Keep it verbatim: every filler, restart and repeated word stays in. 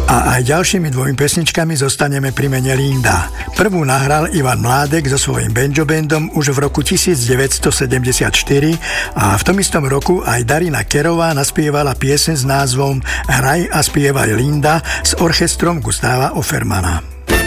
A aj ďalšími dvomi pesničkami zostaneme pri mene Linda. Prvú nahral Ivan Mládek so svojím banjo bandom už v roku devätnásťsedemdesiatštyri a v tom istom roku aj Darina Kerová naspievala pieseň s názvom Hraj a spievaj Linda s orchestrom Gustáva Offermana.